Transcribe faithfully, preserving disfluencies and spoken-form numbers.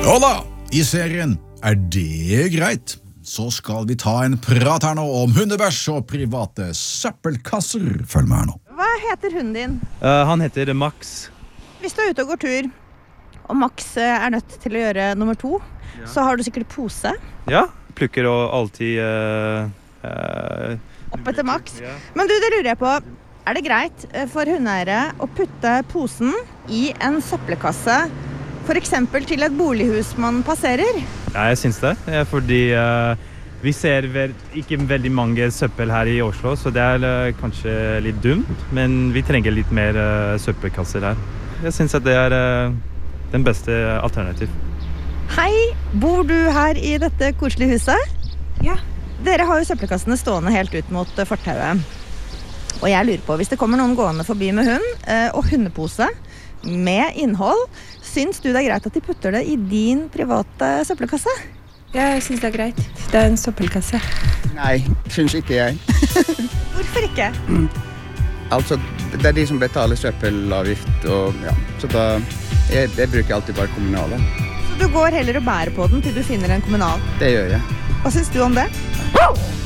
Og da, i serien Er det greit? Så skal vi ta en prat her nå om hundebæsj og private søppelkasser. Følg med her nå. Hva heter hunden din? Uh, han heter Max. Hvis du er ute og går tur, og Max er nødt til å gjøre nummer to, ja. Så har du sikkert pose. Ja, plukker og alltid... Uh, uh, Opp etter Max. Ja. Men du, det lurer jeg på, er det greit for hundeeiere å putte posen i en søppelkasse, for eksempel til et bolighus man passerer? Ja, jeg synes det, fordi uh, vi ser vel, ikke veldig mange søppel her i Oslo, så det er uh, kanskje litt dumt, men vi trenger litt mer uh, søppelkasser her. Jeg synes at det er uh, den beste alternativ. Hei, bor du her i dette koselige huset? Ja. Dere har jo søppelkassene stående helt ut mot uh, fortauet. Og jeg lurer på, hvis det kommer noen gående forbi med hund uh, og hundepose med innhold, syns du det er greit at de putter det i din private søppelkasse? Ja, jeg synes det er greit. Det er en søppelkasse. Nei, syns ikke jeg. Hvorfor ikke? Mm. Altså, det er de som betaler søppelavgift, og ja, så da, jeg, jeg bruker alltid bare kommunale. Så du går heller og bærer på den til du finner en kommunal? Det gjør jeg. Hva syns du om det?